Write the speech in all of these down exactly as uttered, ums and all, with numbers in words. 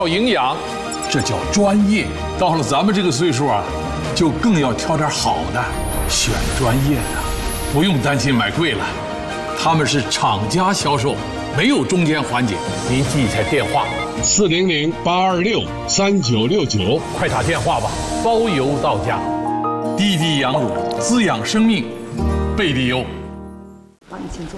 营养，这叫专业。到了咱们这个岁数啊，就更要挑点好的，选专业的，不用担心买贵了。他们是厂家销售，没有中间环节。您记一下电话： 四零零八二六三九六九， 快打电话吧，包邮到家。滴滴羊乳，滋养生命，贝利优。 好，你请坐。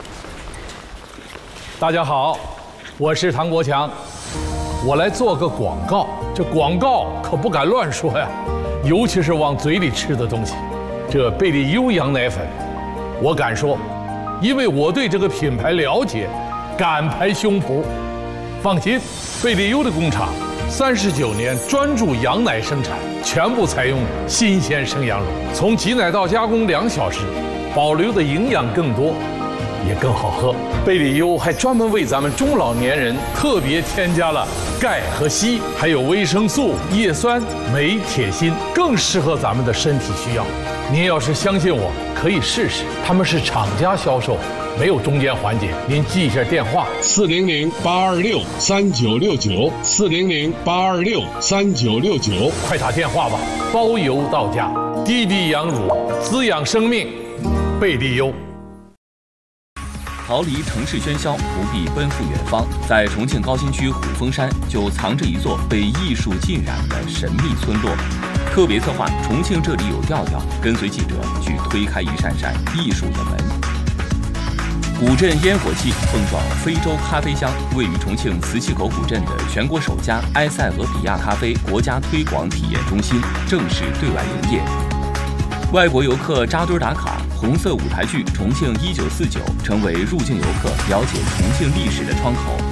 大家好，我是唐国强。我来做个广告，这广告可不敢乱说呀，尤其是往嘴里吃的东西。这贝利优羊奶粉，我敢说，因为我对这个品牌了解，敢拍胸脯。放心，贝利优的工厂三十九年专注羊奶生产，全部采用新鲜生羊乳，从挤奶到加工两小时，保留的营养更多，也更好喝。贝利优还专门为咱们中老年人特别添加了钙和硒，还有维生素、叶酸、镁、铁、锌，更适合咱们的身体需要。您要是相信我，可以试试。他们是厂家销售，没有中间环节。您记一下电话： 四零零八二六三九六九，四零零八二六三九六九， 快打电话吧，包邮到家。滴滴羊乳，滋养生命，贝利优。 逃离城市喧嚣，不必奔赴远方，在重庆高新区虎峰山就藏着一座被艺术浸染的神秘村落。特别策划《重庆这里有调调》，跟随记者去推开一扇扇艺术的门。古镇烟火气碰撞非洲咖啡香，位于重庆磁器口古镇的全国首家埃塞俄比亚咖啡国家推广体验中心正式对外营业。外国游客扎堆打卡，红色舞台剧《重庆一九四九》成为入境游客了解重庆历史的窗口。